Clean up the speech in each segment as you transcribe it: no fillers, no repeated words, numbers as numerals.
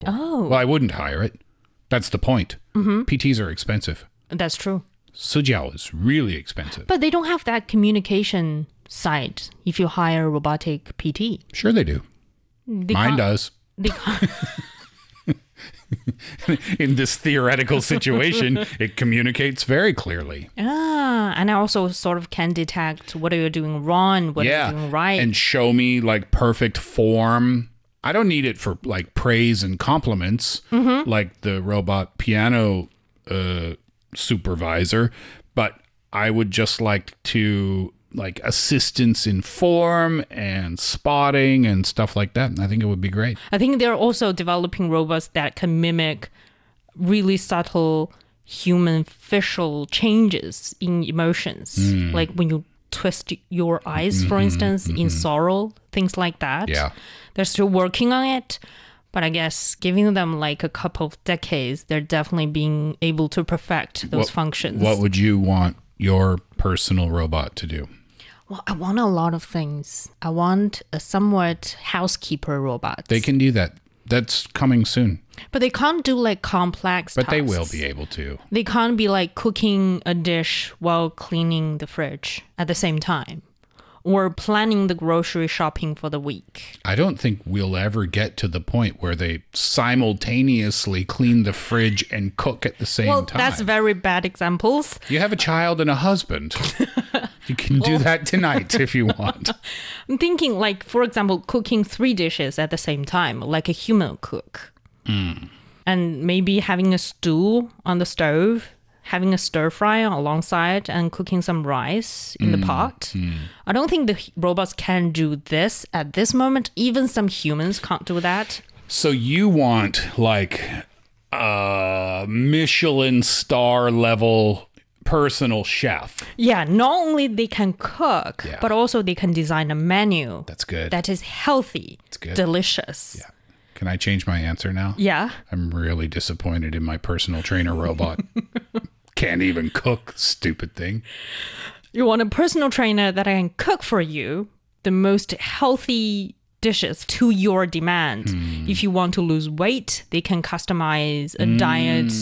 Oh. Well, I wouldn't hire it. That's the point. PTs are expensive. That's true. Sujiao is really expensive. But they don't have that communication side if you hire a robotic PT. Sure they do. They Mine can't- does. They can't. In this theoretical situation, it communicates very clearly. And I also sort of can detect what are you doing wrong, what are you doing right. And show me like perfect form. I don't need it for like praise and compliments like the robot piano supervisor, but I would just like to like assistance in form and spotting and stuff like that. I think it would be great. I think they're also developing robots that can mimic really subtle human facial changes in emotions. Like when you twist your eyes, for instance, in sorrow, things like that. Yeah. They're still working on it. But I guess giving them like a couple of decades, they're definitely being able to perfect those functions. What would you want your personal robot to do? Well, I want a lot of things. I want a somewhat housekeeper robot. They can do that. That's coming soon. But they can't do like complex But they tasks. will be able to. They can't be like cooking a dish while cleaning the fridge at the same time. Or planning the grocery shopping for the week. I don't think we'll ever get to the point where they simultaneously clean the fridge and cook at the same Well, time. that's very bad examples. You have a child and a husband. You can do that tonight if you want. I'm thinking like, for example, cooking 3 dishes at the same time, like a human cook. And maybe having a stew on the stove, having a stir fry alongside and cooking some rice in the pot. I don't think the robots can do this at this moment. Even some humans can't do that. So you want like a Michelin star level personal chef. Yeah, not only they can cook, Yeah. but also they can design a menu That's good. that is healthy, good. delicious. Yeah. Can I change my answer now? Yeah. I'm really disappointed in my personal trainer robot. Can't even cook, stupid thing. You want a personal trainer that can cook for you the most healthy dishes to your demand. If you want to lose weight, they can customize a diet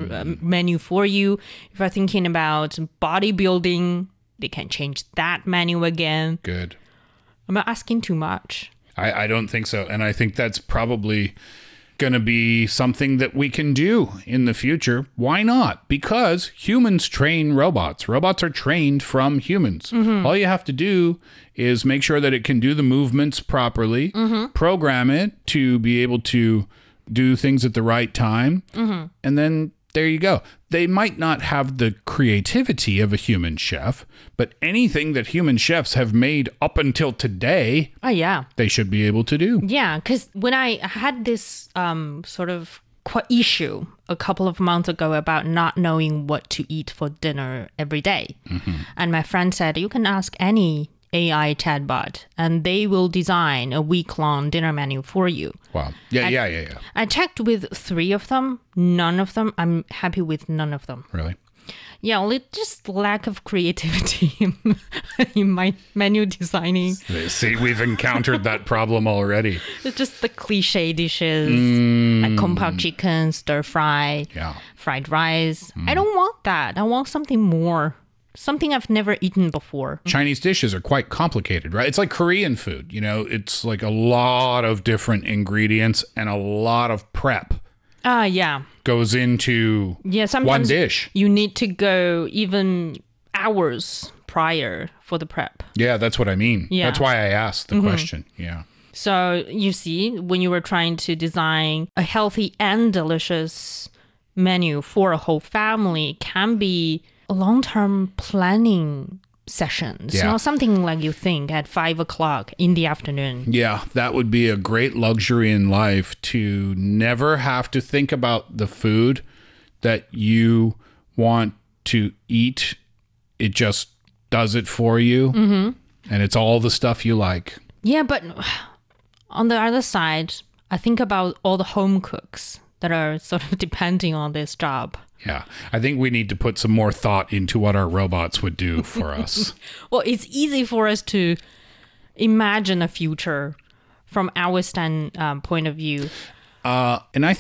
menu for you. If you're thinking about bodybuilding, they can change that menu again. Good. I'm not asking too much. I don't think so. And I think that's probably going to be something that we can do in the future. Why not? Because humans train robots. Robots are trained from humans. All you have to do is make sure that it can do the movements properly, program it to be able to do things at the right time, and then there you go. They might not have the creativity of a human chef, but anything that human chefs have made up until today, Oh, yeah. they should be able to do. Yeah, because when I had this sort of issue a couple of months ago about not knowing what to eat for dinner every day, and my friend said, you can ask any AI chatbot and they will design a week-long dinner menu for you. Wow. Yeah. I checked with 3 of them. None of them. I'm happy with none of them. Really? Yeah, only just lack of creativity in my menu designing. See, we've encountered that problem already. It's just the cliche dishes, like kung pao chicken, stir fry, Yeah. fried rice. I don't want that. I want something more. Something I've never eaten before. Chinese dishes are quite complicated, right? It's like Korean food, you know, it's like a lot of different ingredients and a lot of prep Yeah. goes into Yeah, sometimes one dish. you need to go even hours prior for the prep. Yeah, that's what I mean. Yeah. That's why I asked the question. Yeah. So you see, when you were trying to design a healthy and delicious menu for a whole family, it can be a long-term planning sessions. Yeah. You know, something like you think at 5 o'clock in the afternoon. Yeah, that would be a great luxury in life to never have to think about the food that you want to eat. It just does it for you. And it's all the stuff you like. Yeah, but on the other side, I think about all the home cooks that are sort of depending on this job. Yeah, I think we need to put some more thought into what our robots would do for us. Well, it's easy for us to imagine a future from our point of view. And I